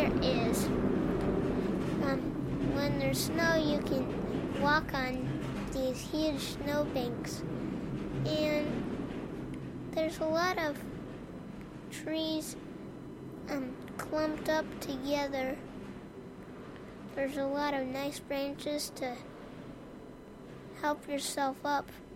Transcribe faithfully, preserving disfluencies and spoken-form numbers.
there is. Um, when there's snow, you can walk on these huge snowbanks. And there's a lot of trees um, clumped up together. There's a lot of nice branches to help yourself up.